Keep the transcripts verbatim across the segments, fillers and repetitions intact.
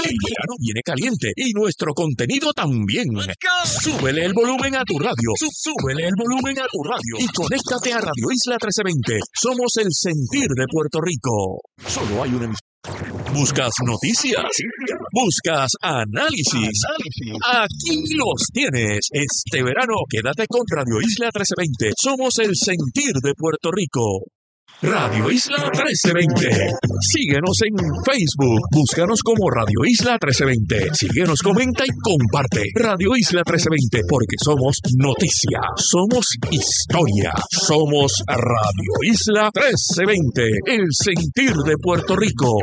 El verano viene caliente y nuestro contenido también. Súbele el volumen a tu radio. Súbele el volumen a tu radio. Y conéctate a Radio Isla trece veinte. Somos el sentir de Puerto Rico. Solo hay una emisora. ¿Buscas noticias? ¿Buscas análisis? Aquí los tienes. Este verano quédate con Radio Isla trece veinte. Somos el sentir de Puerto Rico. Radio Isla trece veinte. Síguenos en Facebook. Búscanos como Radio Isla trece veinte. Síguenos, comenta y comparte. Radio Isla trece veinte, porque somos noticia, somos historia, somos Radio Isla trece veinte, el sentir de Puerto Rico.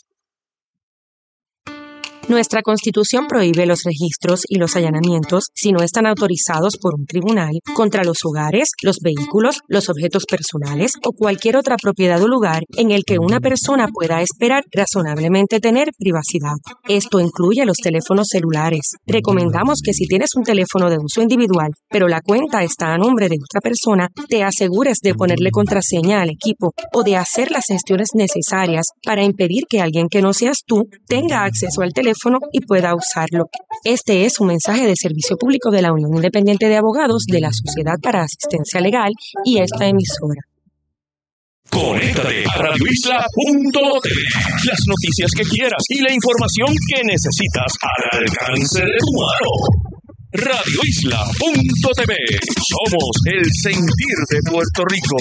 Nuestra Constitución prohíbe los registros y los allanamientos si no están autorizados por un tribunal contra los hogares, los vehículos, los objetos personales o cualquier otra propiedad o lugar en el que una persona pueda esperar razonablemente tener privacidad. Esto incluye los teléfonos celulares. Recomendamos que si tienes un teléfono de uso individual, pero la cuenta está a nombre de otra persona, te asegures de ponerle contraseña al equipo o de hacer las gestiones necesarias para impedir que alguien que no seas tú tenga acceso al teléfono y pueda usarlo. Este es un mensaje de servicio público de la Unión Independiente de Abogados de la Sociedad para Asistencia Legal y esta emisora. Conéctate a radio isla punto t v. Las noticias que quieras y la información que necesitas al alcance de tu mano. radio isla punto t v. Somos el sentir de Puerto Rico.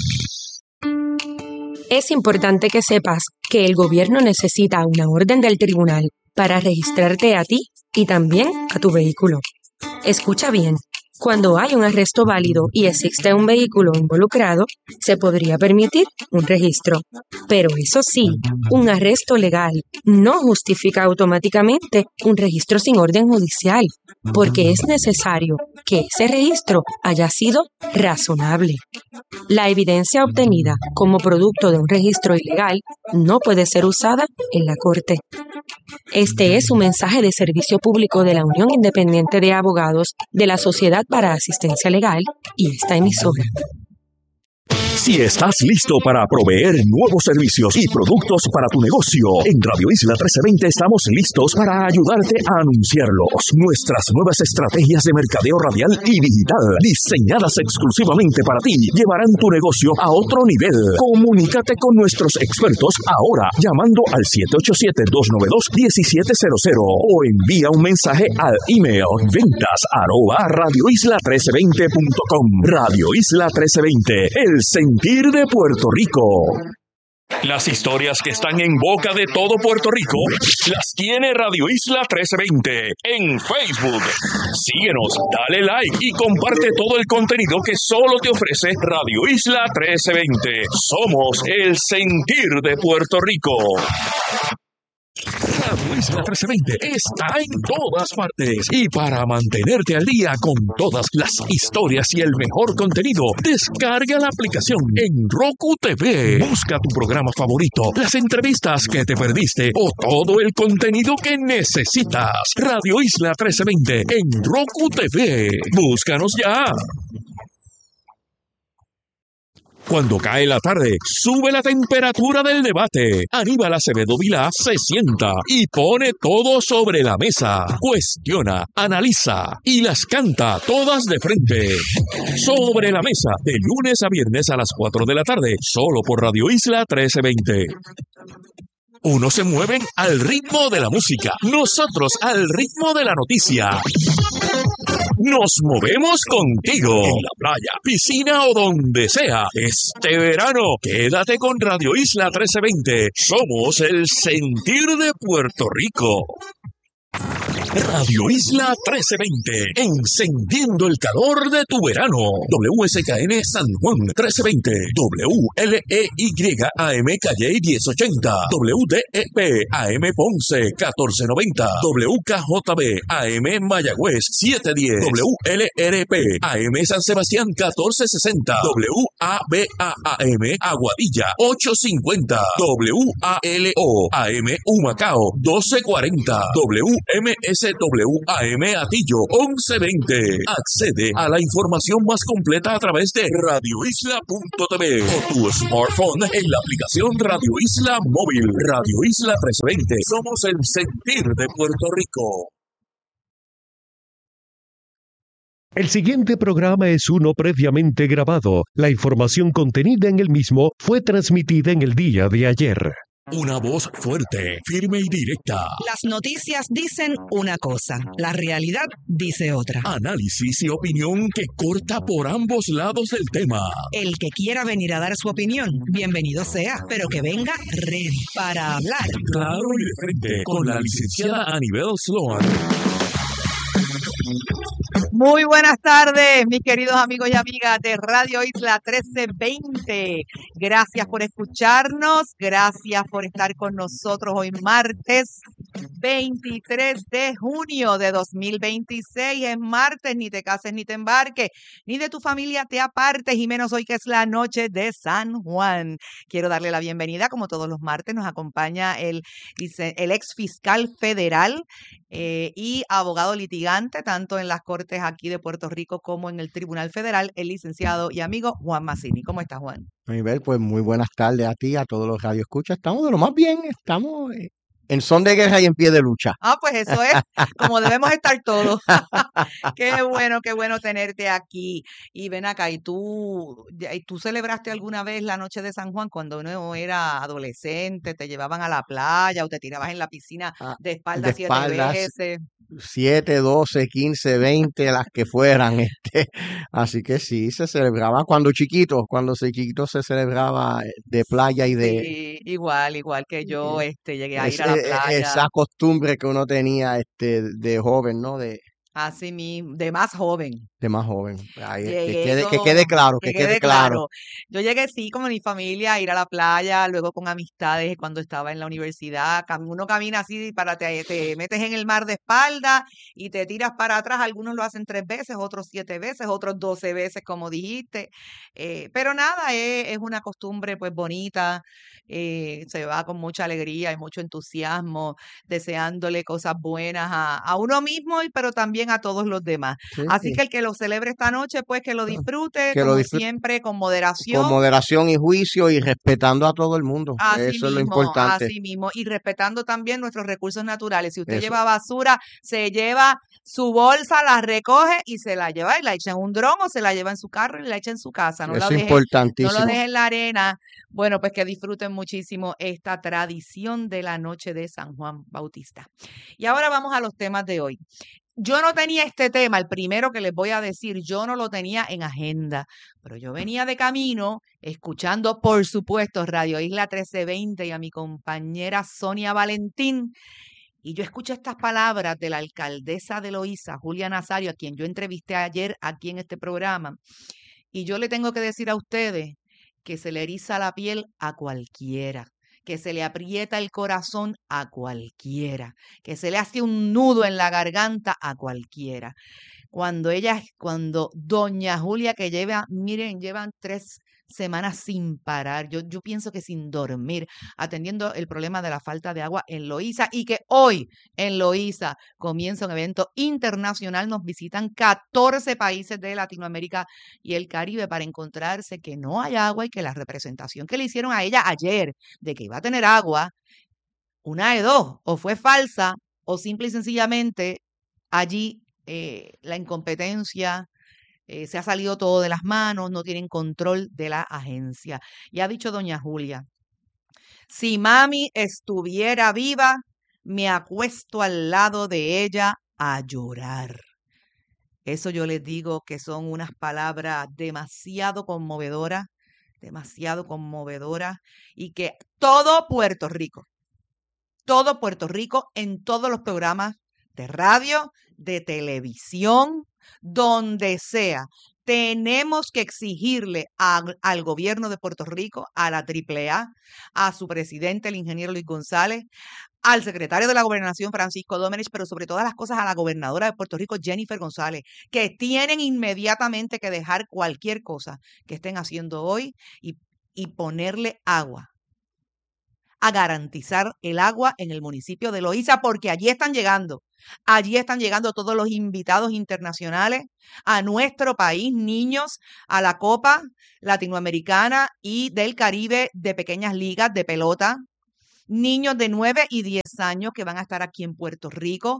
Es importante que sepas que el gobierno necesita una orden del tribunal para registrarte a ti y también a tu vehículo. Escucha bien. Cuando hay un arresto válido y existe un vehículo involucrado, se podría permitir un registro. Pero eso sí, un arresto legal no justifica automáticamente un registro sin orden judicial, porque es necesario que ese registro haya sido razonable. La evidencia obtenida como producto de un registro ilegal no puede ser usada en la corte. Este es un mensaje de servicio público de la Unión Independiente de Abogados de la Sociedad para Asistencia Legal y esta emisora. Si estás listo para proveer nuevos servicios y productos para tu negocio, en Radio Isla trece veinte estamos listos para ayudarte a anunciarlos. Nuestras nuevas estrategias de mercadeo radial y digital, diseñadas exclusivamente para ti, llevarán tu negocio a otro nivel. Comunícate con nuestros expertos ahora, llamando al siete ocho siete, dos nueve dos, uno siete cero cero o envía un mensaje al email ventas arroba radio isla trece veinte punto com. Radio Isla trece veinte, el sentir de Puerto Rico. Las historias que están en boca de todo Puerto Rico las tiene Radio Isla trece veinte en Facebook. Síguenos, dale like y comparte todo el contenido que solo te ofrece Radio Isla trece veinte. Somos el sentir de Puerto Rico. Radio Isla trece veinte está en todas partes y para mantenerte al día con todas las historias y el mejor contenido, descarga la aplicación en Roku T V. Busca tu programa favorito, las entrevistas que te perdiste o todo el contenido que necesitas. Radio Isla trece veinte en Roku T V. Búscanos ya. Cuando cae la tarde, sube la temperatura del debate. Aníbal Acevedo Vilá se sienta y pone todo sobre la mesa. Cuestiona, analiza y las canta todas de frente. Sobre la mesa, de lunes a viernes a las cuatro de la tarde, solo por Radio Isla trece veinte. Unos se mueven al ritmo de la música, nosotros al ritmo de la noticia. Nos movemos contigo, en la playa, piscina o donde sea. Este verano, quédate con Radio Isla trece veinte. Somos el sentir de Puerto Rico. Radio Isla trece veinte, encendiendo el calor de tu verano. W S K N San Juan trece veinte, W L E Y A M Calle diez ochenta, W D E P A M Ponce catorce noventa, W K J B A M Mayagüez setecientos diez, W L R P A M San Sebastián catorce sesenta, W A B A A M Aguadilla ochocientos cincuenta, W A L O A M Humacao doce cuarenta, W M S S W A M Atillo once veinte. Accede a la información más completa a través de radio isla punto t v o tu smartphone en la aplicación Radio Isla Móvil. Radio Isla trescientos veinte. Somos el sentir de Puerto Rico. El siguiente programa es uno previamente grabado. La información contenida en el mismo fue transmitida en el día de ayer. Una voz fuerte, firme y directa. Las noticias dicen una cosa, la realidad dice otra. Análisis y opinión que corta por ambos lados del tema. El que quiera venir a dar su opinión, bienvenido sea, pero que venga ready para hablar. Claro y de frente, con la licenciada Anibel Sloan. Muy buenas tardes, mis queridos amigos y amigas de Radio Isla trece veinte. Gracias por escucharnos, gracias por estar con nosotros hoy martes veintitrés de junio de dos mil veintiséis. Es martes, ni te cases ni te embarques, ni de tu familia te apartes, y menos hoy que es la noche de San Juan. Quiero darle la bienvenida, como todos los martes, nos acompaña el, el ex fiscal federal eh, y abogado litigante, tanto en las cortes aquí de Puerto Rico como en el Tribunal Federal, el licenciado y amigo Juan Mazzini. ¿Cómo estás, Juan? Anibel, pues muy buenas tardes a ti, a todos los radioescuchas. Estamos de lo más bien, estamos eh, en son de guerra y en pie de lucha. Ah, pues eso es como debemos estar todos. Qué bueno, qué bueno tenerte aquí. Y ven acá, ¿y tú, y tú celebraste alguna vez la noche de San Juan cuando uno era adolescente? ¿Te llevaban a la playa o te tirabas en la piscina de espaldas de espaldas, siete veces? siete, doce, quince, veinte, las que fueran. Este. Así que sí, se celebraba cuando chiquito, cuando se chiquito se celebraba de playa y de... Sí, igual, igual que yo este, llegué a es, ir a la playa. Esa costumbre que uno tenía este, de joven, ¿no? De, Así mismo, de más joven. De más joven. Ay, que, Llegué quede, con- que quede claro, que, que quede quede claro. claro. Yo llegué sí como mi familia a ir a la playa, luego con amistades cuando estaba en la universidad. Cam- Uno camina así para te, te metes en el mar de espalda y te tiras para atrás. Algunos lo hacen tres veces, otros siete veces, otros doce veces, como dijiste. Eh, pero nada, es, es una costumbre pues bonita. eh, se va con mucha alegría y mucho entusiasmo, deseándole cosas buenas a, a uno mismo, y pero también a todos los demás. Sí, Así sí. que el que lo celebre esta noche, pues que lo disfrute, Que lo como disfrute siempre, con con moderación. moderación y juicio y respetando a todo el mundo. Así Eso es lo mismo, importante. así mismo, y respetando también nuestros recursos naturales. Si usted Eso. lleva basura, se lleva su bolsa, la recoge y se la lleva y la echa en un dron o se la lleva en su carro y la echa en su casa. No Eso la es deje, no importantísimo. lo deje en la arena. Bueno, pues que disfruten muchísimo esta tradición de la noche de San Juan Bautista. Y ahora vamos a los temas de hoy. Yo no tenía este tema, el primero que les voy a decir, yo no lo tenía en agenda, pero yo venía de camino escuchando, por supuesto, Radio Isla trece veinte y a mi compañera Sonia Valentín, y yo escuché estas palabras de la alcaldesa de Loíza, Julia Nazario, a quien yo entrevisté ayer aquí en este programa, y yo le tengo que decir a ustedes que se le eriza la piel a cualquiera, que se le aprieta el corazón a cualquiera, que se le hace un nudo en la garganta a cualquiera. Cuando ella, cuando doña Julia, que lleva, miren, llevan tres semanas sin parar, yo, yo pienso que sin dormir, atendiendo el problema de la falta de agua en Loíza, y que hoy en Loíza comienza un evento internacional, nos visitan catorce países de Latinoamérica y el Caribe para encontrarse que no hay agua y que la representación que le hicieron a ella ayer de que iba a tener agua, una de dos, o fue falsa o simple y sencillamente allí eh, la incompetencia, eh, se ha salido todo de las manos, no tienen control de la agencia. Y ha dicho doña Julia, si mami estuviera viva, me acuesto al lado de ella a llorar. Eso yo les digo que son unas palabras demasiado conmovedoras, demasiado conmovedoras, y que todo Puerto Rico, todo Puerto Rico en todos los programas de radio, de televisión, donde sea, tenemos que exigirle a, al gobierno de Puerto Rico, a la triple A, a su presidente, el ingeniero Luis González, al secretario de la Gobernación, Francisco Domenech, pero sobre todas las cosas a la gobernadora de Puerto Rico, Jennifer González, que tienen inmediatamente que dejar cualquier cosa que estén haciendo hoy y, y ponerle agua a garantizar el agua en el municipio de Loíza, porque allí están llegando, allí están llegando todos los invitados internacionales a nuestro país, niños a la Copa Latinoamericana y del Caribe de pequeñas ligas de pelota, niños de nueve y diez años que van a estar aquí en Puerto Rico.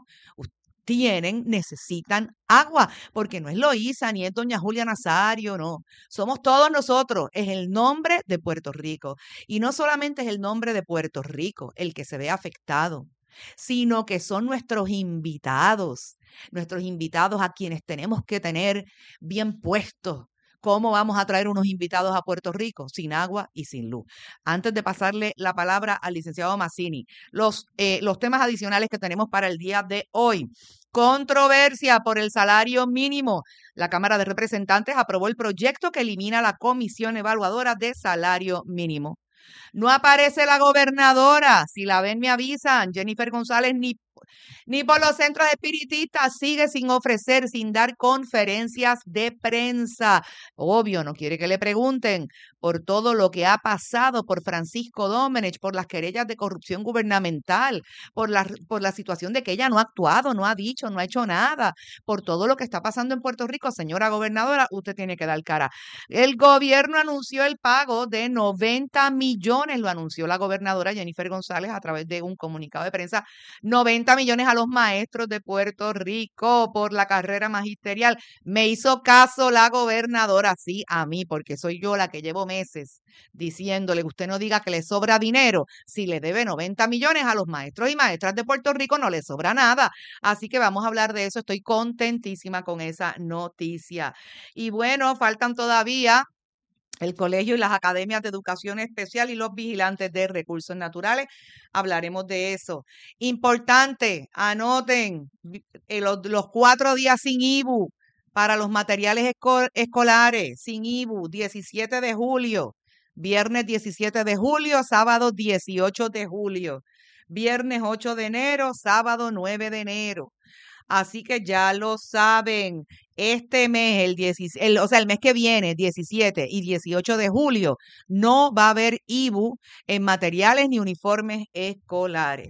Tienen, necesitan agua, porque no es Loíza ni es doña Julia Nazario, no. Somos todos nosotros, es el nombre de Puerto Rico. Y no solamente es el nombre de Puerto Rico el que se ve afectado, sino que son nuestros invitados, nuestros invitados a quienes tenemos que tener bien puestos. ¿Cómo vamos a traer unos invitados a Puerto Rico sin agua y sin luz? Antes de pasarle la palabra al licenciado Mazzini, los, eh, los temas adicionales que tenemos para el día de hoy. Controversia por el salario mínimo. La Cámara de Representantes aprobó el proyecto que elimina la Comisión Evaluadora de Salario Mínimo. No aparece la gobernadora. Si la ven, me avisan. Jennifer González ni Ni por los centros espiritistas, sigue sin ofrecer, sin dar conferencias de prensa. Obvio, no quiere que le pregunten por todo lo que ha pasado por Francisco Domenech, por las querellas de corrupción gubernamental, por la, por la situación de que ella no ha actuado, no ha dicho, no ha hecho nada, por todo lo que está pasando en Puerto Rico. Señora gobernadora, usted tiene que dar cara. El gobierno anunció el pago de noventa millones, lo anunció la gobernadora Jennifer González a través de un comunicado de prensa, noventa millones a los maestros de Puerto Rico por la carrera magisterial. Me hizo caso la gobernadora, sí, a mí, porque soy yo la que llevo meses diciéndole que usted no diga que le sobra dinero. Si le debe noventa millones a los maestros y maestras de Puerto Rico, no le sobra nada. Así que vamos a hablar de eso. Estoy contentísima con esa noticia. Y bueno, faltan todavía el colegio y las academias de educación especial y los vigilantes de recursos naturales. Hablaremos de eso. Importante, anoten eh, los, los cuatro días sin I B U para los materiales esco escolares, sin I B U, diecisiete de julio, viernes diecisiete de julio, sábado dieciocho de julio, viernes ocho de enero, sábado nueve de enero. Así que ya lo saben, este mes, el diecisiete, el, o sea, el mes que viene, diecisiete y dieciocho de julio, no va a haber I B U en materiales ni uniformes escolares.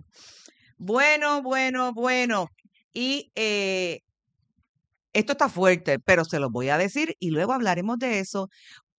Bueno, bueno, bueno. Y eh, esto está fuerte, pero se los voy a decir y luego hablaremos de eso.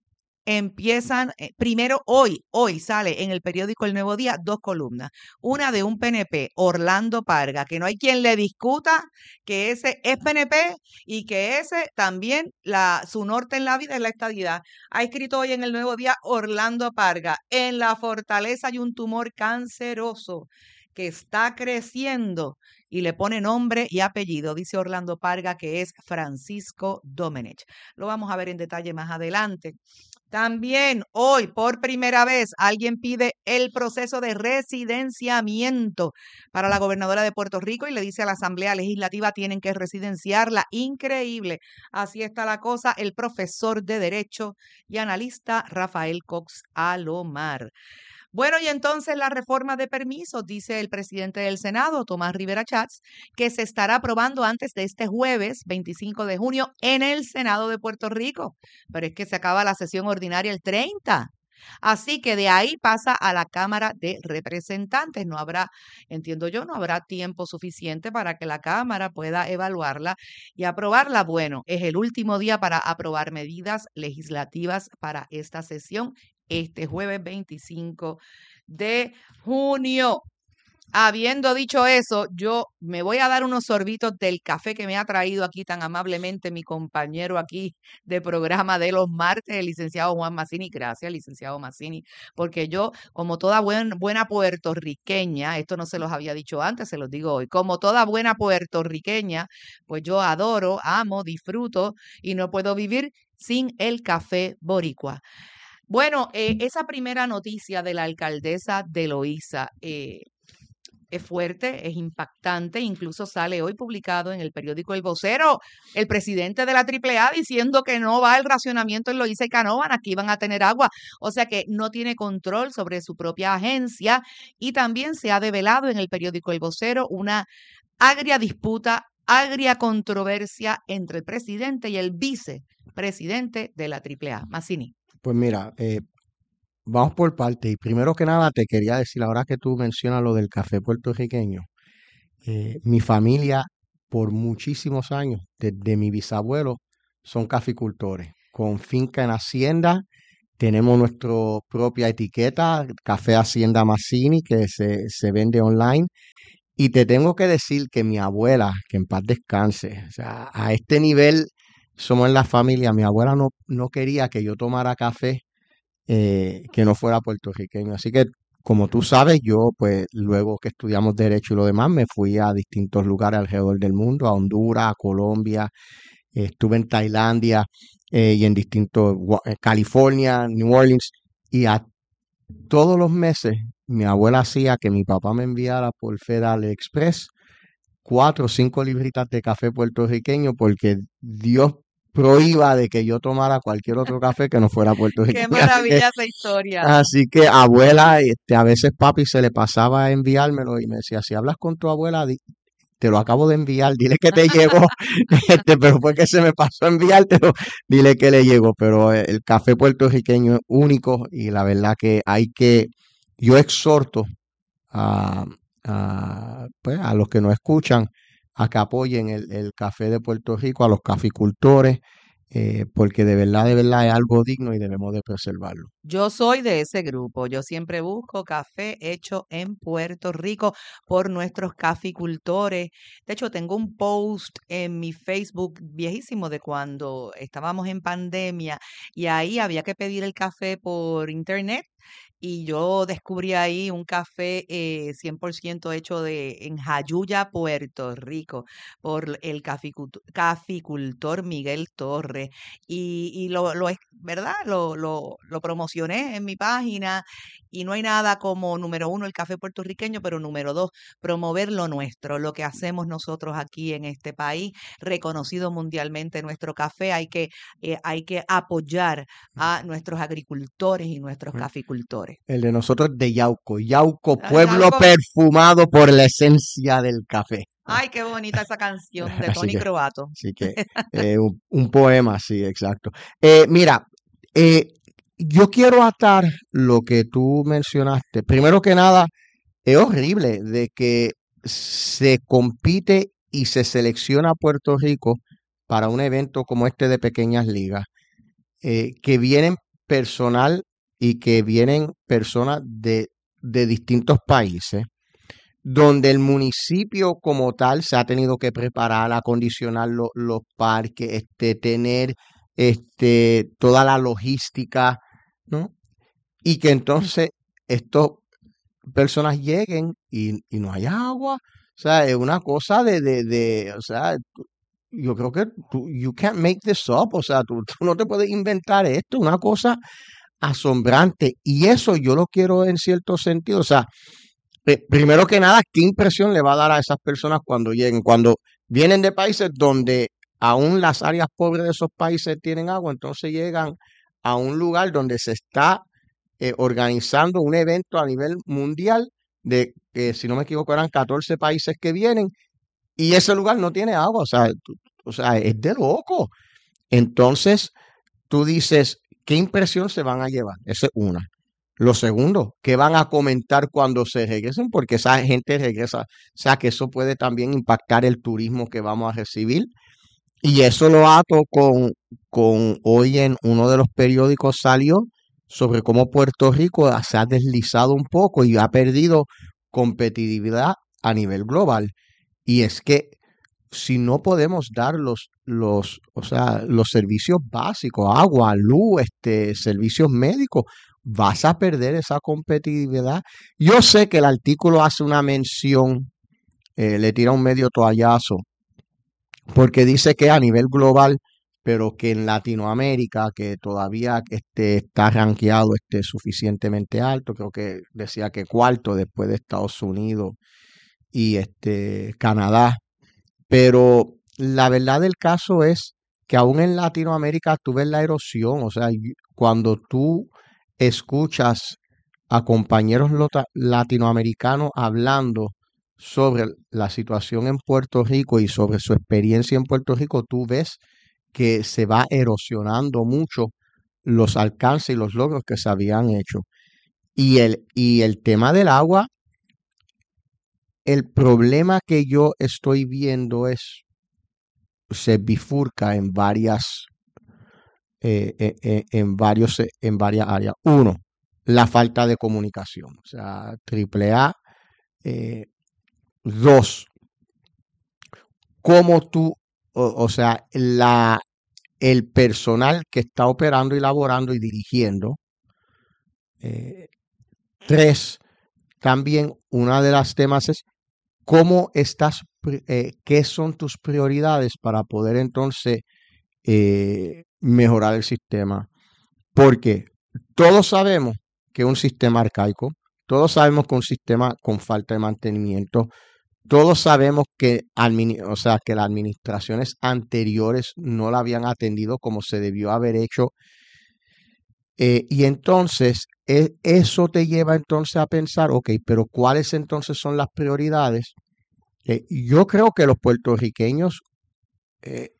Empiezan, eh, primero hoy, hoy sale en el periódico El Nuevo Día dos columnas. Una de un P N P, Orlando Parga, que no hay quien le discuta que ese es P N P y que ese también, la, su norte en la vida es la estadidad. Ha escrito hoy en El Nuevo Día Orlando Parga, en la fortaleza hay un tumor canceroso que está creciendo y le pone nombre y apellido, dice Orlando Parga, que es Francisco Domenech. Lo vamos a ver en detalle más adelante. También hoy, por primera vez, alguien pide el proceso de residenciamiento para la gobernadora de Puerto Rico y le dice a la Asamblea Legislativa tienen que residenciarla. Increíble. Así está la cosa. El profesor de Derecho y analista Rafael Cox Alomar. Bueno, y entonces la reforma de permisos, dice el presidente del Senado, Tomás Rivera Chats, que se estará aprobando antes de este jueves, veinticinco de junio, en el Senado de Puerto Rico. Pero es que se acaba la sesión ordinaria el treinta. Así que de ahí pasa a la Cámara de Representantes. No habrá, entiendo yo, no habrá tiempo suficiente para que la Cámara pueda evaluarla y aprobarla. Bueno, es el último día para aprobar medidas legislativas para esta sesión, este jueves veinticinco de junio. Habiendo dicho eso, yo me voy a dar unos sorbitos del café que me ha traído aquí tan amablemente mi compañero aquí de programa de los martes, el licenciado Juan Mazzini. Gracias, licenciado Mazzini, porque yo, como toda buen, buena puertorriqueña, esto no se los había dicho antes, se los digo hoy, como toda buena puertorriqueña, pues yo adoro, amo, disfruto y no puedo vivir sin el café boricua. Bueno, eh, esa primera noticia de la alcaldesa de Loíza, eh, es fuerte, es impactante, incluso sale hoy publicado en el periódico El Vocero, el presidente de la triple A diciendo que no va el racionamiento en Loíza y Canóvana, aquí van a tener agua, o sea que no tiene control sobre su propia agencia y también se ha develado en el periódico El Vocero una agria disputa, agria controversia entre el presidente y el vicepresidente de la triple A. Mazzini. Pues mira, eh, vamos por partes. Y primero que nada te quería decir, ahora que tú mencionas lo del café puertorriqueño, eh, mi familia por muchísimos años, desde mi bisabuelo, son caficultores, con finca en Hacienda. Tenemos nuestra propia etiqueta, Café Hacienda Mazzini, que se, se vende online. Y te tengo que decir que mi abuela, que en paz descanse, o sea, a este nivel somos en la familia. Mi abuela no, no quería que yo tomara café eh, que no fuera puertorriqueño. Así que, como tú sabes, yo, pues, luego que estudiamos Derecho y lo demás, me fui a distintos lugares alrededor del mundo, a Honduras, a Colombia, eh, estuve en Tailandia eh, y en distintos, Gua- eh, California, New Orleans, y a todos los meses mi abuela hacía que mi papá me enviara por Federal Express cuatro o cinco libritas de café puertorriqueño porque Dios prohíba de que yo tomara cualquier otro café que no fuera Qué puertorriqueño. Así que, maravilla esa historia. así que abuela, este, a veces papi se le pasaba a enviármelo y me decía, si hablas con tu abuela, di- te lo acabo de enviar, dile que te llegó, este, pero fue que se me pasó a enviártelo, dile que le llegó. Pero eh, el café puertorriqueño es único y la verdad que hay que, yo exhorto a, a, pues, a los que nos escuchan a que apoyen el, el café de Puerto Rico, a los caficultores, eh, porque de verdad, de verdad es algo digno y debemos de preservarlo. Yo soy de ese grupo. Yo siempre busco café hecho en Puerto Rico por nuestros caficultores. De hecho, tengo un post en mi Facebook viejísimo de cuando estábamos en pandemia y ahí había que pedir el café por internet. Y yo descubrí ahí un café eh, cien por ciento hecho de en Jayuya, Puerto Rico, por el caficultor, caficultor Miguel Torres. Y, y lo, lo, es- ¿verdad? Lo, lo, lo promocioné en mi página y no hay nada como, número uno, el café puertorriqueño, pero número dos, promover lo nuestro, lo que hacemos nosotros aquí en este país, reconocido mundialmente nuestro café. Hay que, eh, hay que apoyar a nuestros agricultores y nuestros Mm. caficultores. El de nosotros es de Yauco, Yauco, Ah, pueblo Yauco. perfumado por la esencia del café. Ay, qué bonita esa canción de Así Tony que, Croato. así que eh, un, un poema, sí, exacto. Eh, mira, eh, yo quiero atar lo que tú mencionaste. Primero que nada, es horrible de que se compite y se selecciona a Puerto Rico para un evento como este de pequeñas ligas, eh, que vienen personal y que vienen personas de, de distintos países, donde el municipio como tal se ha tenido que preparar, acondicionar lo- los parques, este, tener este, toda la logística, ¿no? Y que entonces estas personas lleguen y, y no hay agua. O sea, es una cosa de, de, de, o sea, yo creo que tú, you can't make this up, o sea, tú, tú no te puedes inventar esto, una cosa asombrante. Y eso yo lo quiero en cierto sentido, o sea, eh, primero que nada, ¿qué impresión le va a dar a esas personas cuando lleguen? Cuando vienen de países donde aún las áreas pobres de esos países tienen agua, entonces llegan a un lugar donde se está eh, organizando un evento a nivel mundial de que, si no me equivoco, eran catorce países que vienen y ese lugar no tiene agua, o sea, tú- o sea, es de loco. Entonces, tú dices, ¿qué impresión se van a llevar? Esa es una. Lo segundo, ¿qué van a comentar cuando se regresen? Porque esa gente regresa. O sea, que eso puede también impactar el turismo que vamos a recibir. Y eso lo ato con, con hoy en uno de los periódicos salió sobre cómo Puerto Rico se ha deslizado un poco y ha perdido competitividad a nivel global. Y es que si no podemos dar los, los, o sea, los servicios básicos, agua, luz, este, servicios médicos, vas a perder esa competitividad. Yo sé que el artículo hace una mención, eh, le tira un medio toallazo, porque dice que a nivel global, pero que en Latinoamérica, que todavía este, está rankeado este, suficientemente alto, creo que decía que cuarto después de Estados Unidos y este, Canadá. Pero la verdad del caso es que aún en Latinoamérica tú ves la erosión, o sea, y- cuando tú escuchas a compañeros lota- latinoamericanos hablando sobre la situación en Puerto Rico y sobre su experiencia en Puerto Rico, tú ves que se va erosionando mucho los alcances y los logros que se habían hecho. Y el, y el tema del agua, el problema que yo estoy viendo es, se bifurca en varias, eh, eh, eh, en varios, eh, en varias áreas. Uno, la falta de comunicación. O sea, triple A. Eh, dos, cómo tú, o, o sea, la, el personal que está operando y laborando y dirigiendo. Eh, tres, también una de las temas es cómo estás, pri- eh, qué son tus prioridades para poder entonces eh, mejorar el sistema. Porque todos sabemos que es un sistema arcaico, todos sabemos que es un sistema con falta de mantenimiento, todos sabemos que, admini- o sea, que las administraciones anteriores no la habían atendido como se debió haber hecho. Eh, y entonces e- eso te lleva entonces a pensar, ok, pero ¿cuáles entonces son las prioridades? Eh, yo creo que los puertorriqueños eh,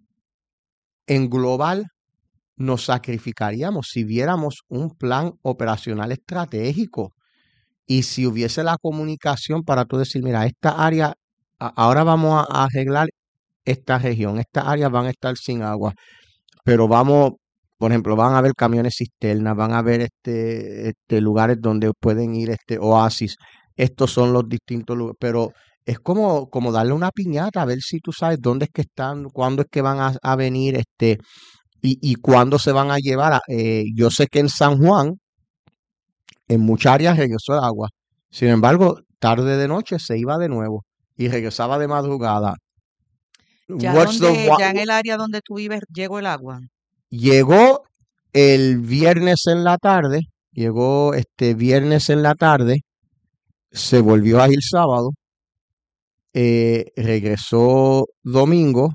en global nos sacrificaríamos si viéramos un plan operacional estratégico y si hubiese la comunicación para tú decir, mira, esta área, a- ahora vamos a, a arreglar esta región, estas áreas van a estar sin agua, pero vamos, por ejemplo, van a haber camiones cisternas, van a haber este, este lugares donde pueden ir este oasis, estos son los distintos lugares, pero es como, como darle una piñata, a ver si tú sabes dónde es que están, cuándo es que van a, a venir, este, y, y cuándo se van a llevar. A- eh, yo sé que en San Juan, en muchas áreas regresó el agua. Sin embargo, tarde de noche se iba de nuevo y regresaba de madrugada. Ya What's the donde, wa- ya en el área donde tú vives llegó el agua. Llegó el viernes en la tarde, llegó este viernes en la tarde, se volvió a ir sábado, eh, regresó domingo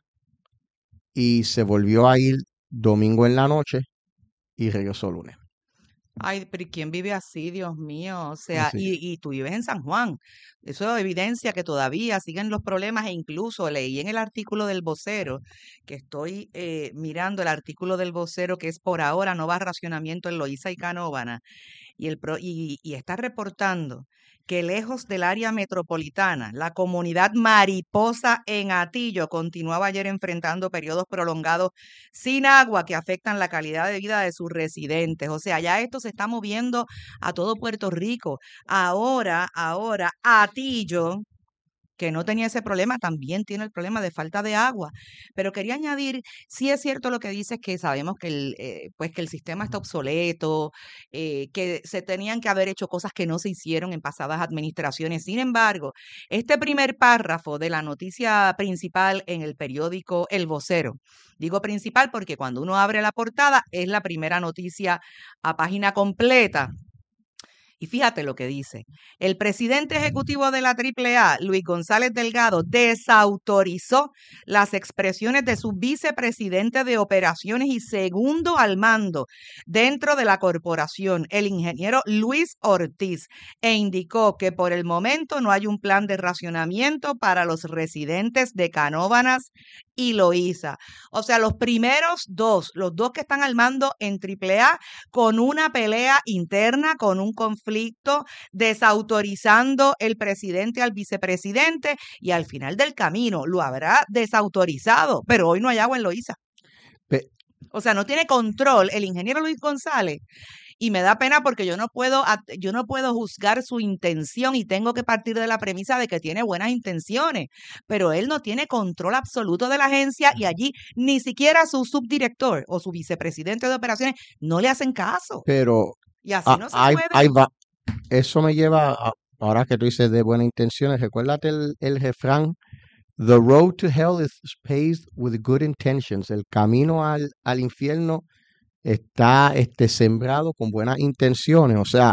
y se volvió a ir domingo en la noche y regresó lunes. Ay, pero ¿y quién vive así, Dios mío? O sea, Sí. y, y tú vives en San Juan. Eso evidencia que todavía siguen los problemas e incluso leí en el artículo del vocero, que estoy eh, mirando el artículo del vocero, que es por ahora no va a racionamiento en Loíza y Canóvana, y, el pro- y, y está reportando que lejos del área metropolitana, la comunidad mariposa en Atillo continuaba ayer enfrentando periodos prolongados sin agua que afectan la calidad de vida de sus residentes. O sea, ya esto se está moviendo a todo Puerto Rico. Ahora, ahora, Atillo, que no tenía ese problema, también tiene el problema de falta de agua. Pero quería añadir, sí es cierto lo que dices, que sabemos que el, eh, pues que el sistema está obsoleto, eh, que se tenían que haber hecho cosas que no se hicieron en pasadas administraciones. Sin embargo, este primer párrafo de la noticia principal en el periódico El Vocero, digo principal porque cuando uno abre la portada es la primera noticia a página completa. Y fíjate lo que dice. El presidente ejecutivo de la Triple A, Luis González Delgado, desautorizó las expresiones de su vicepresidente de operaciones y segundo al mando dentro de la corporación, el ingeniero Luis Ortiz, e indicó que por el momento no hay un plan de racionamiento para los residentes de Canóvanas y Loíza. O sea, los primeros dos, los dos que están al mando en Triple A, con una pelea interna, con un conflicto, desautorizando el presidente al vicepresidente y al final del camino lo habrá desautorizado, pero hoy no hay agua en Loíza. Pe- O sea, no tiene control el ingeniero Luis González y me da pena porque yo no puedo at- yo no puedo juzgar su intención y tengo que partir de la premisa de que tiene buenas intenciones, pero él no tiene control absoluto de la agencia y allí ni siquiera su subdirector o su vicepresidente de operaciones no le hacen caso. Pero Y así ah, no se ahí, puede. ahí va. Eso me lleva a, ahora que tú dices de buenas intenciones, recuérdate el, el refrán, The road to hell is paved with good intentions. El camino al, al infierno está este, sembrado con buenas intenciones. O sea,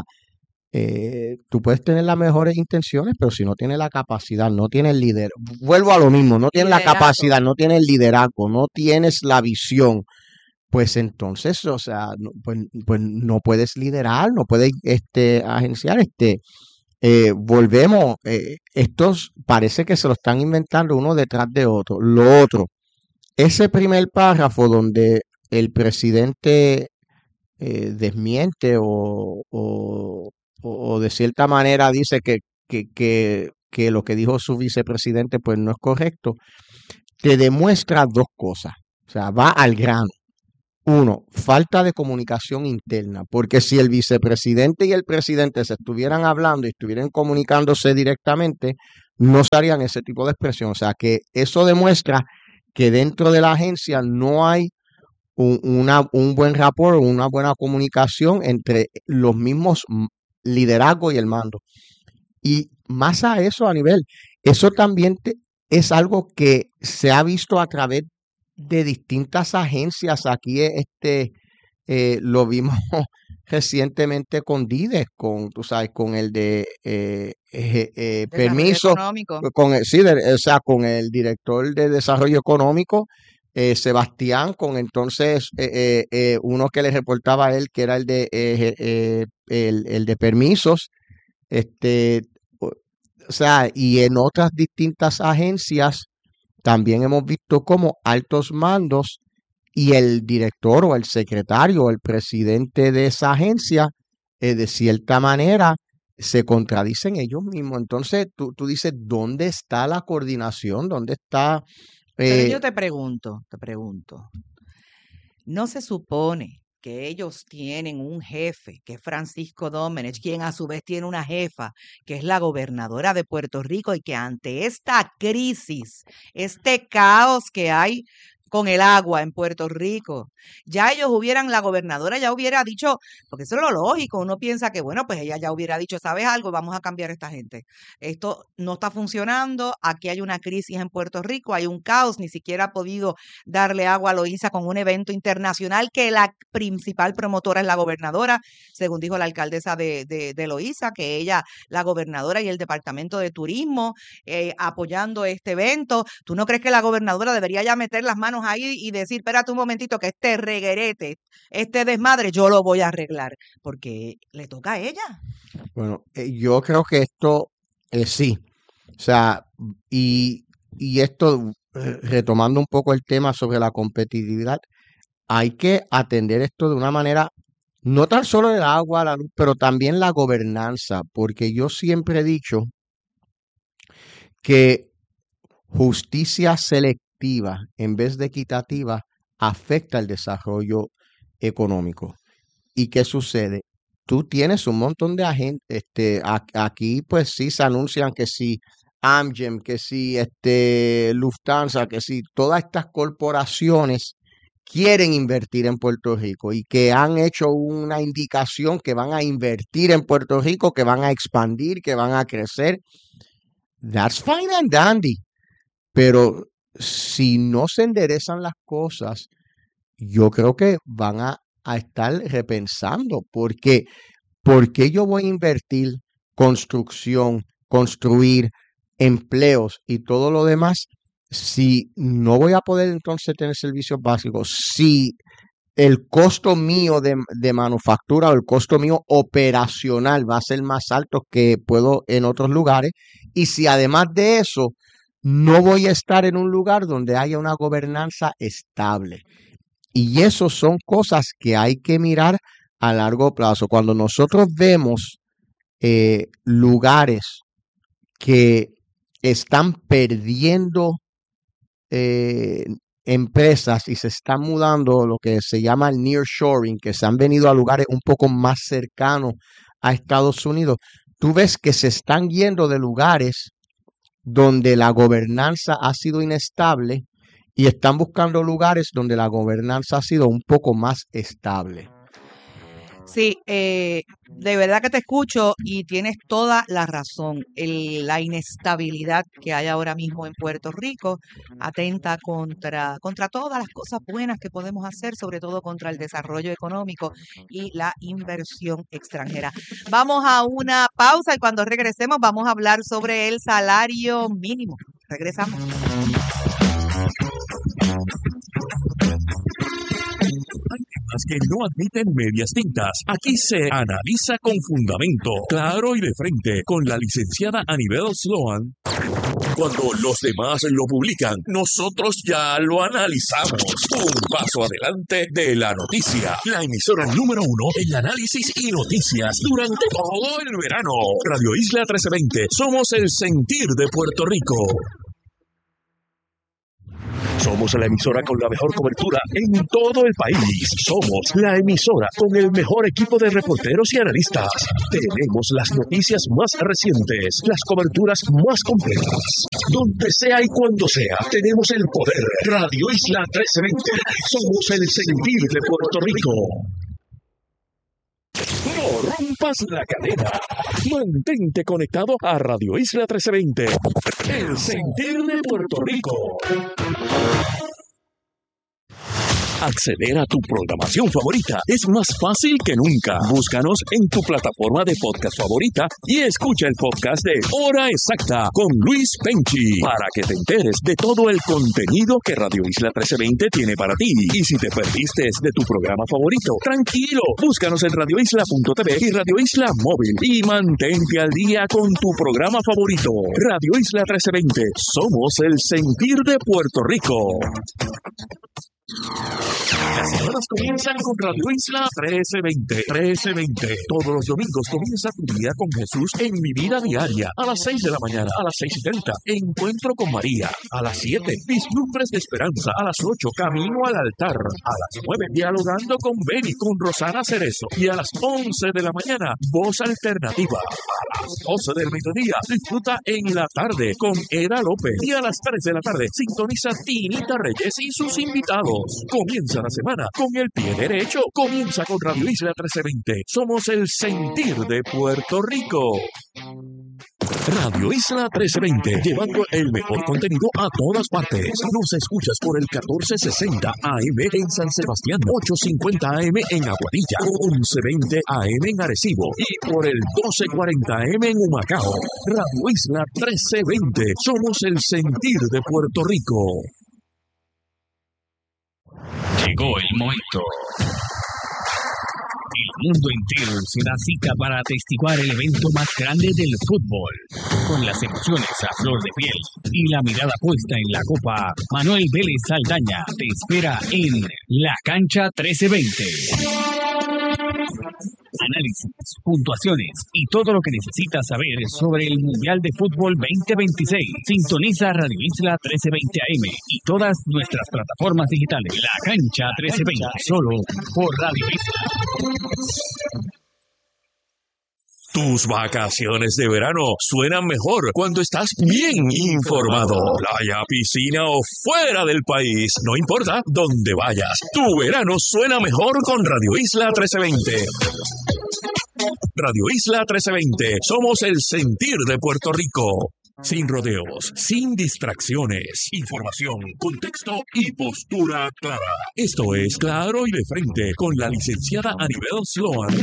eh, tú puedes tener las mejores intenciones, pero si no tienes la capacidad, no tienes el líder, vuelvo a lo mismo, no tienes la Liderato. capacidad, no tienes el liderazgo, no tienes la visión, pues entonces, o sea, no, pues, pues no puedes liderar, no puedes este, agenciar, este, eh, volvemos, eh, estos parece que se lo están inventando uno detrás de otro. Lo otro, ese primer párrafo donde el presidente eh, desmiente o, o o, o de cierta manera dice que, que, que, que lo que dijo su vicepresidente pues no es correcto, te demuestra dos cosas. O sea, va al grano. Uno, falta de comunicación interna, porque si el vicepresidente y el presidente se estuvieran hablando y estuvieran comunicándose directamente, no se harían ese tipo de expresión. O sea, que eso demuestra que dentro de la agencia no hay un, una, un buen rapport, una buena comunicación entre los mismos liderazgos y el mando. Y más a eso, a nivel, eso también te, es algo que se ha visto a través de distintas agencias. Aquí este eh, lo vimos recientemente con Dides, con tú sabes, con el de eh, eh, eh, permiso, económico. con el, sí, de, o sea, con el director de desarrollo económico, eh, Sebastián, con entonces eh, eh, eh, uno que le reportaba a él, que era el de eh, eh, el, el de permisos, este, o sea, y en otras distintas agencias. También hemos visto cómo altos mandos y el director o el secretario o el presidente de esa agencia, eh, de cierta manera, se contradicen ellos mismos. Entonces, tú, tú dices, ¿dónde está la coordinación? ¿Dónde está? Pero Eh, yo te pregunto, te pregunto, ¿no se supone que ellos tienen un jefe, que es Francisco Domenech, quien a su vez tiene una jefa, que es la gobernadora de Puerto Rico, y que ante esta crisis, este caos que hay con el agua en Puerto Rico, ya ellos hubieran, la gobernadora ya hubiera dicho, porque eso es lo lógico, uno piensa que bueno, pues ella ya hubiera dicho, ¿sabes algo? Vamos a cambiar a esta gente. Esto no está funcionando, aquí hay una crisis en Puerto Rico, hay un caos, ni siquiera ha podido darle agua a Loíza con un evento internacional que la principal promotora es la gobernadora, según dijo la alcaldesa de, de, de Loíza, que ella, la gobernadora y el departamento de turismo eh, apoyando este evento. ¿Tú no crees que la gobernadora debería ya meter las manos ahí y decir, espérate un momentito, que este reguerete, este desmadre, yo lo voy a arreglar? Porque le toca a ella. bueno, eh, yo creo que esto eh, sí. O sea, y, y esto, eh, retomando un poco el tema sobre la competitividad, hay que atender esto de una manera, no tan solo el agua, la luz, pero también la gobernanza, porque yo siempre he dicho que justicia selectiva en vez de equitativa afecta el desarrollo económico. ¿Y qué sucede? Tú tienes un montón de agentes, este, a- aquí pues sí se anuncian que sí, Amgen, que sí, este, Lufthansa, que sí, todas estas corporaciones quieren invertir en Puerto Rico y que han hecho una indicación que van a invertir en Puerto Rico, que van a expandir, que van a crecer. That's fine and dandy. Pero si no se enderezan las cosas, yo creo que van a, a estar repensando, porque ¿por qué yo voy a invertir construcción, construir empleos y todo lo demás si no voy a poder entonces tener servicios básicos? Si el costo mío de, de manufactura o el costo mío operacional va a ser más alto que puedo en otros lugares, y si además de eso no voy a estar en un lugar donde haya una gobernanza estable. Y eso son cosas que hay que mirar a largo plazo. Cuando nosotros vemos eh, lugares que están perdiendo eh, empresas y se están mudando, lo que se llama el nearshoring, que se han venido a lugares un poco más cercanos a Estados Unidos, tú ves que se están yendo de lugares donde la gobernanza ha sido inestable y están buscando lugares donde la gobernanza ha sido un poco más estable. Sí, eh, de verdad que te escucho y tienes toda la razón. El- la inestabilidad que hay ahora mismo en Puerto Rico atenta contra, contra todas las cosas buenas que podemos hacer, sobre todo contra el desarrollo económico y la inversión extranjera. Vamos a una pausa y cuando regresemos vamos a hablar sobre el salario mínimo. Regresamos. Temas que no admiten medias tintas. Aquí se analiza con fundamento, claro y de frente, con la licenciada Anibel Sloan. Cuando los demás lo publican, nosotros ya lo analizamos. Un paso adelante de la noticia. La emisora número uno en análisis y noticias durante todo el verano. Radio Isla trece veinte. Somos el sentir de Puerto Rico. Somos la emisora con la mejor cobertura en todo el país. Somos la emisora con el mejor equipo de reporteros y analistas. Tenemos las noticias más recientes, las coberturas más completas. Donde sea y cuando sea, tenemos el poder. Radio Isla trece veinte. Somos el sentir de Puerto Rico. No rompas la cadena. Mantente conectado a Radio Isla trece veinte. El sentir de Puerto Rico. Acceder a tu programación favorita es más fácil que nunca. Búscanos en tu plataforma de podcast favorita y escucha el podcast de Hora Exacta con Luis Penchi para que te enteres de todo el contenido que Radio Isla trece veinte tiene para ti. Y si te perdiste de tu programa favorito, tranquilo, búscanos en radio isla punto t v y Radio Isla Móvil y mantente al día con tu programa favorito. Radio Isla trece veinte, somos el sentir de Puerto Rico. Las semanas comienzan con Radio Isla trece veinte. trece veinte. Todos los domingos comienza tu día con Jesús en Mi Vida Diaria. A las seis de la mañana, a las seis y treinta. Encuentro con María. A las siete, Vislumbres de Esperanza. A las ocho, Camino al Altar. A las nueve, Dialogando con Beni, con Rosana Cerezo. Y a las once de la mañana, Voz Alternativa. A las doce del mediodía, disfruta en la tarde con Eda López. Y a las tres de la tarde, sintoniza Tinita Reyes y sus invitados. Comienza la semana con el pie derecho. Comienza con Radio Isla trece veinte. Somos el sentir de Puerto Rico. Radio Isla trece veinte, llevando el mejor contenido a todas partes. Nos escuchas por el catorce sesenta A M en San Sebastián, ochocientos cincuenta A M en Aguadilla, once veinte A M en Arecibo y por el doce cuarenta A M en Humacao. Radio Isla trece veinte, somos el sentir de Puerto Rico. Llegó el momento. El mundo entero se da cita para atestiguar el evento más grande del fútbol. Con las emociones a flor de piel y la mirada puesta en la copa, Manuel Vélez Saldaña te espera en La Cancha trece veinte. Análisis, puntuaciones y todo lo que necesitas saber sobre el Mundial de Fútbol veinte veintiséis. Sintoniza Radio Isla trece veinte A M y todas nuestras plataformas digitales. La Cancha trece veinte, solo por Radio Isla. Tus vacaciones de verano suenan mejor cuando estás bien informado. Playa, piscina o fuera del país, no importa dónde vayas. Tu verano suena mejor con Radio Isla trece veinte. Radio Isla trece veinte, somos el sentir de Puerto Rico. Sin rodeos, sin distracciones, información, contexto y postura clara. Esto es Claro y de Frente con la licenciada Anibel Sloan.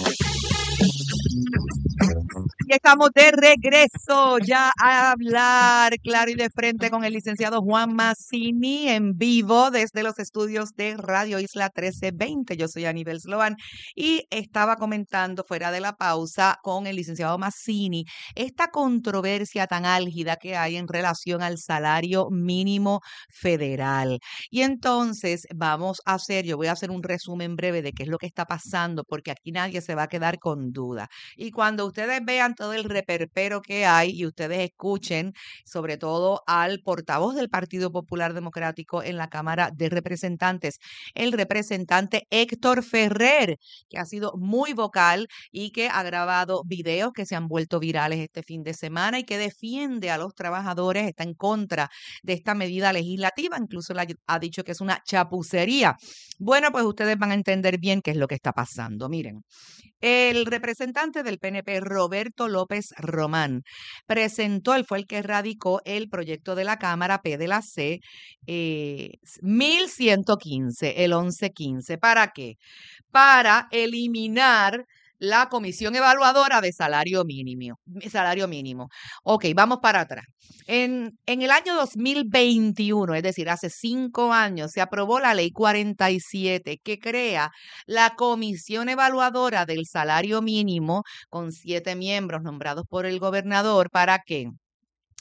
Y estamos de regreso ya a hablar claro y de frente con el licenciado Juan Mazzini en vivo desde los estudios de Radio Isla trece veinte. Yo soy Anibel Sloan y estaba comentando fuera de la pausa con el licenciado Mazzini esta controversia tan álgida que hay en relación al salario mínimo federal. Y entonces vamos a hacer, yo voy a hacer un resumen breve de qué es lo que está pasando porque aquí nadie se va a quedar con duda. Y cuando ustedes vean todo el reperpero que hay y ustedes escuchen sobre todo al portavoz del Partido Popular Democrático en la Cámara de Representantes, el representante Héctor Ferrer, que ha sido muy vocal y que ha grabado videos que se han vuelto virales este fin de semana y que defiende a los trabajadores, está en contra de esta medida legislativa, incluso le ha dicho que es una chapucería. Bueno, pues ustedes van a entender bien qué es lo que está pasando. Miren, el representante del P N P, Roberto López Román, presentó, él fue el que radicó el proyecto de la Cámara P de la C eh, mil ciento quince, el once quince. ¿Para qué? Para eliminar la Comisión Evaluadora de Salario Mínimo. Salario mínimo. Ok, vamos para atrás. En, en el año dos mil veintiuno, es decir, hace cinco años, se aprobó la Ley cuarenta y siete que crea la Comisión Evaluadora del Salario Mínimo con siete miembros nombrados por el gobernador. ¿Para qué?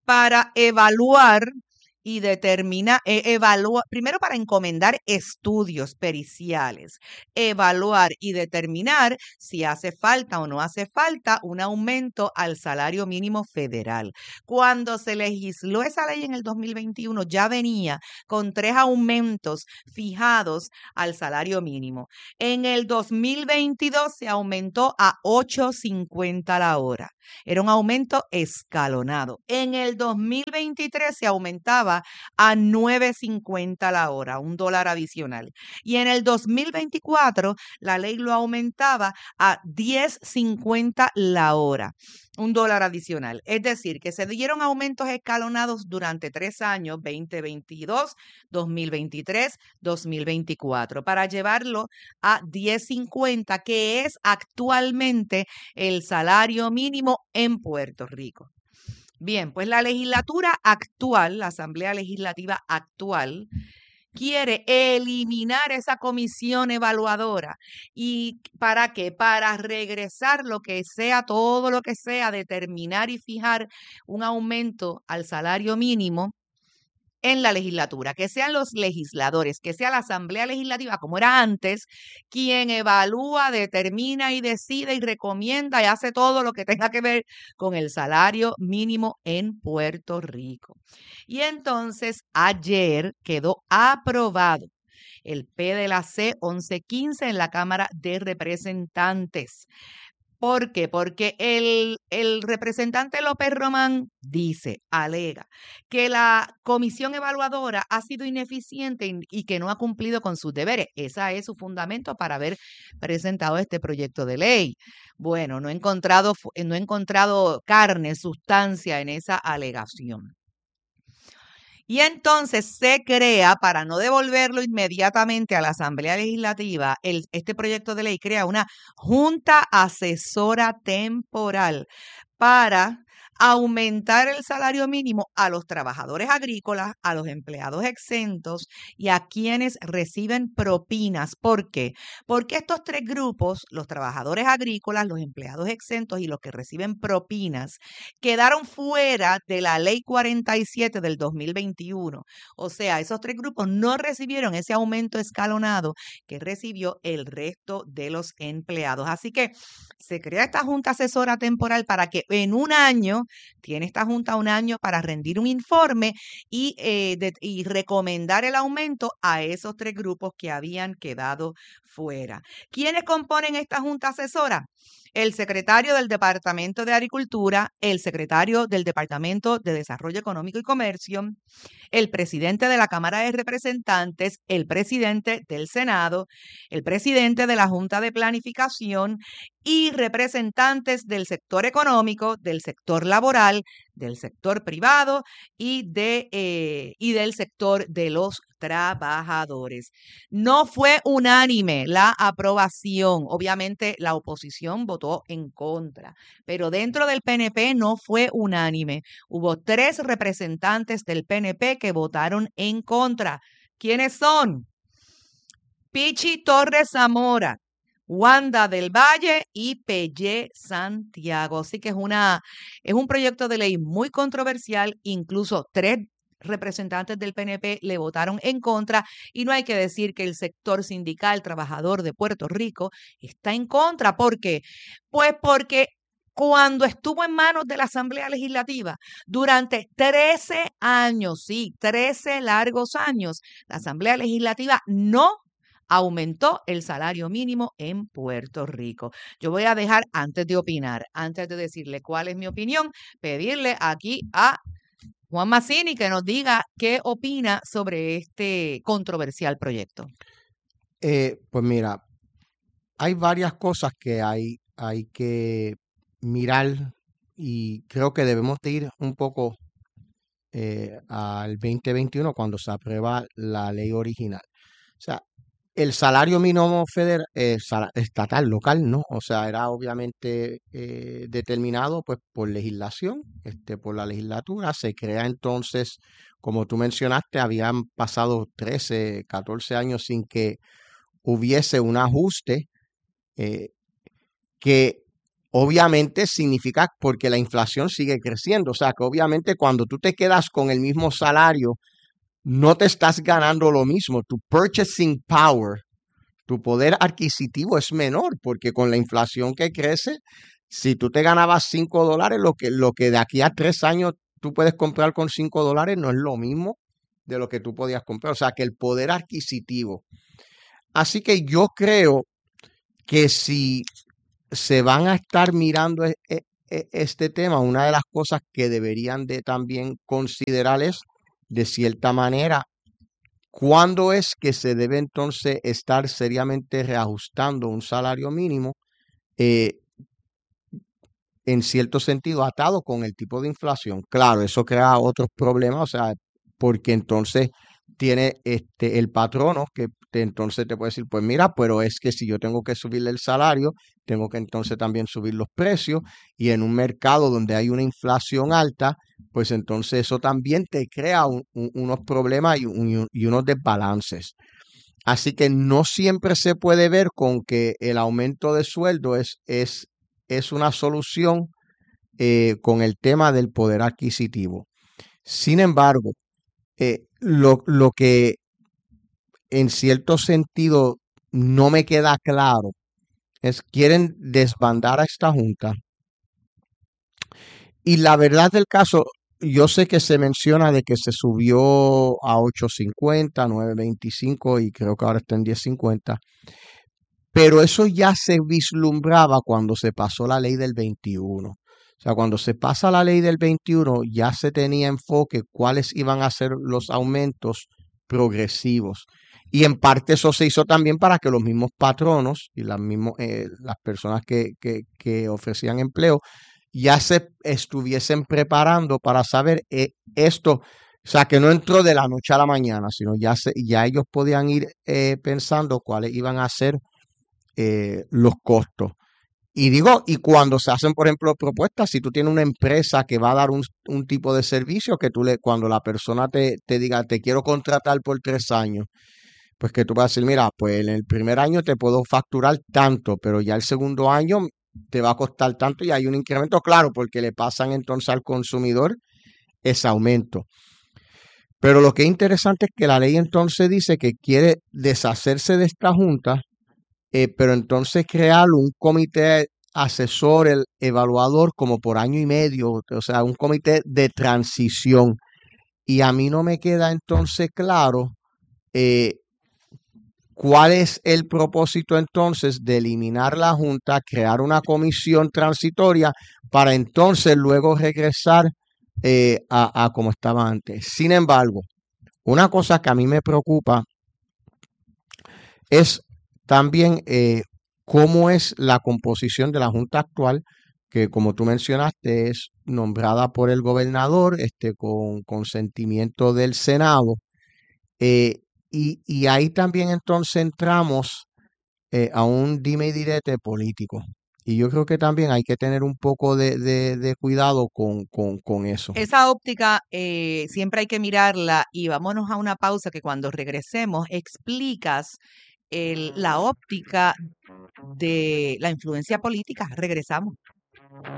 para evaluar y determinar, eh, evaluar, primero para encomendar estudios periciales, evaluar y determinar si hace falta o no hace falta un aumento al salario mínimo federal. Cuando se legisló esa ley en el dos mil veintiuno, ya venía con tres aumentos fijados al salario mínimo. En el dos mil veintidós se aumentó a ocho cincuenta la hora. Era un aumento escalonado. En el dos mil veintitrés se aumentaba a nueve cincuenta la hora, un dólar adicional. Y en el dos mil veinticuatro la ley lo aumentaba a diez cincuenta la hora, un dólar adicional. Es decir, que se dieron aumentos escalonados durante tres años, veinte veintidós, dos mil veintitrés, dos mil veinticuatro, para llevarlo a diez cincuenta, que es actualmente el salario mínimo en Puerto Rico. Bien, pues la legislatura actual, la Asamblea Legislativa actual, quiere eliminar esa comisión evaluadora. ¿Y para qué? Para regresar lo que sea, todo lo que sea, determinar y fijar un aumento al salario mínimo en la legislatura, que sean los legisladores, que sea la Asamblea Legislativa, como era antes, quien evalúa, determina y decide y recomienda y hace todo lo que tenga que ver con el salario mínimo en Puerto Rico. Y entonces ayer quedó aprobado el P de la C once quince en la Cámara de Representantes. ¿Por qué? Porque el, el representante López Román dice, alega, que la comisión evaluadora ha sido ineficiente y, y que no ha cumplido con sus deberes. Ese es su fundamento para haber presentado este proyecto de ley. Bueno, no he encontrado, no he encontrado carne, sustancia en esa alegación. Y entonces se crea, para no devolverlo inmediatamente a la Asamblea Legislativa, el, este proyecto de ley crea una Junta Asesora Temporal para aumentar el salario mínimo a los trabajadores agrícolas, a los empleados exentos y a quienes reciben propinas. ¿Por qué? Porque estos tres grupos, los trabajadores agrícolas, los empleados exentos y los que reciben propinas, quedaron fuera de la Ley cuarenta y siete del dos mil veintiuno. O sea, esos tres grupos no recibieron ese aumento escalonado que recibió el resto de los empleados. Así que se crea esta Junta Asesora Temporal para que en un año, tiene esta Junta un año para rendir un informe y, eh, de, y recomendar el aumento a esos tres grupos que habían quedado fuera. ¿Quiénes componen esta Junta Asesora? El secretario del Departamento de Agricultura, el secretario del Departamento de Desarrollo Económico y Comercio, el presidente de la Cámara de Representantes, el presidente del Senado, el presidente de la Junta de Planificación y representantes del sector económico, del sector laboral, del sector privado y, de, eh, y del sector de los trabajadores. No fue unánime la aprobación. Obviamente la oposición votó en contra, pero dentro del P N P no fue unánime. Hubo tres representantes del P N P que votaron en contra. ¿Quiénes son? Pichi Torres Zamora, Wanda del Valle y Pellé Santiago. Así que es, una, es un proyecto de ley muy controversial. Incluso tres representantes del P N P le votaron en contra y no hay que decir que el sector sindical trabajador de Puerto Rico está en contra. ¿Por qué? Pues porque cuando estuvo en manos de la Asamblea Legislativa durante trece años, sí, trece largos años, la Asamblea Legislativa no aumentó el salario mínimo en Puerto Rico. Yo voy a dejar, antes de opinar, antes de decirle cuál es mi opinión, pedirle aquí a Juan Mazzini que nos diga qué opina sobre este controversial proyecto. Eh, pues mira, hay varias cosas que hay, hay que mirar y creo que debemos de ir un poco eh, al veinte veintiuno cuando se aprueba la ley original. O sea, el salario mínimo federal, eh, sal- estatal, local, no, o sea, era obviamente eh, determinado pues por legislación, este, por la legislatura. Se crea entonces, como tú mencionaste, habían pasado trece, catorce años sin que hubiese un ajuste eh, que obviamente significa porque la inflación sigue creciendo. O sea, que obviamente cuando tú te quedas con el mismo salario, no te estás ganando lo mismo. Tu purchasing power, tu poder adquisitivo es menor, porque con la inflación que crece, si tú te ganabas cinco dólares, lo que, lo que de aquí a tres años tú puedes comprar con cinco dólares no es lo mismo de lo que tú podías comprar. O sea, que el poder adquisitivo. Así que yo creo que si se van a estar mirando e- e- e- este tema, una de las cosas que deberían de también considerar es, de cierta manera, cuándo es que se debe entonces estar seriamente reajustando un salario mínimo, eh, en cierto sentido atado con el tipo de inflación. Claro, eso crea otros problemas, o sea, porque entonces tiene este el patrono que te- entonces te puede decir, pues mira, pero es que si yo tengo que subirle el salario, tengo que entonces también subir los precios, y en un mercado donde hay una inflación alta, pues entonces eso también te crea un- un- unos problemas y, un- y unos desbalances. Así que no siempre se puede ver con que el aumento de sueldo es, es, es una solución, eh, con el tema del poder adquisitivo. Sin embargo, eh, lo, lo que en cierto sentido no me queda claro es, quieren desbandar a esta junta, y la verdad del caso, yo sé que se menciona de que se subió a ocho cincuenta, nueve veinticinco, y creo que ahora está en diez cincuenta. Pero eso ya se vislumbraba cuando se pasó la ley del veintiuno. O sea, cuando se pasa la ley del veintiuno, ya se tenía enfoque cuáles iban a ser los aumentos progresivos. Y en parte eso se hizo también para que los mismos patronos y las, mismos, eh, las personas que, que, que ofrecían empleo ya se estuviesen preparando para saber, eh, esto. O sea, que no entró de la noche a la mañana, sino ya, se, ya ellos podían ir, eh, pensando cuáles iban a ser, eh, los costos. Y digo, y cuando se hacen, por ejemplo, propuestas, si tú tienes una empresa que va a dar un, un tipo de servicio, que tú le, cuando la persona te, te diga, te quiero contratar por tres años, pues que tú vas a decir, mira, pues en el primer año te puedo facturar tanto, pero ya el segundo año te va a costar tanto, y hay un incremento, claro, porque le pasan entonces al consumidor ese aumento. Pero lo que es interesante es que la ley entonces dice que quiere deshacerse de esta junta, eh, pero entonces crear un comité asesor, el evaluador, como por año y medio, o sea, un comité de transición. Y a mí no me queda entonces claro, eh, cuál es el propósito entonces de eliminar la junta, crear una comisión transitoria para entonces luego regresar, eh, a, a como estaba antes. Sin embargo, una cosa que a mí me preocupa es también, eh, cómo es la composición de la Junta actual, que como tú mencionaste es nombrada por el gobernador, este, con consentimiento del Senado. eh, y, y ahí también entonces entramos, eh, a un dime y direte político. Y yo creo que también hay que tener un poco de, de- de cuidado con, con, con eso. Esa óptica eh, siempre hay que mirarla y vámonos a una pausa que cuando regresemos explicas el- la óptica de la influencia política. Regresamos.